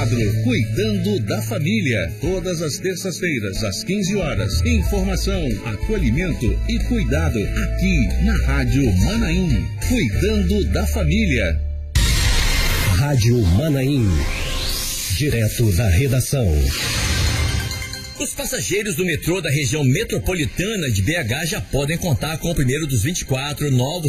quadro Cuidando da Família, todas as terças-feiras, às 15 horas. Informação, acolhimento e cuidado aqui na Rádio Manaim. Cuidando da Família. Rádio Manaim. Direto da redação. Os passageiros do metrô da região metropolitana de BH já podem contar com o primeiro dos 24 novos